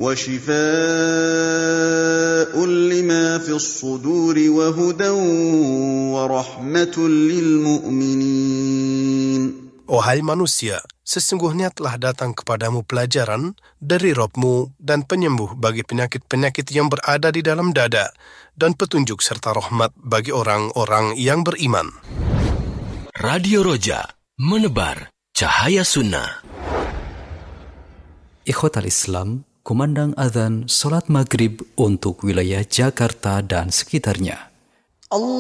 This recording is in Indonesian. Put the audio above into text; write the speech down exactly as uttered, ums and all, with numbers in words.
وشفاء لما في الصدور وهدى ورحمة للمؤمنين. Wahai manusia, sesungguhnya telah datang kepadamu pelajaran dari Rabb-Mu dan penyembuh bagi penyakit-penyakit yang berada di dalam dada, dan petunjuk serta rahmat bagi orang-orang yang beriman. Radio Roja, menebar cahaya sunnah. Ikhwatal Islam, kumandang azan salat maghrib untuk wilayah Jakarta dan sekitarnya. Allah